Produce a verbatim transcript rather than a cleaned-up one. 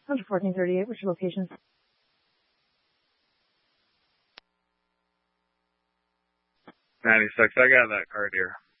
one fourteen thirty-eight, what's your location? ninety-six, I got that card here.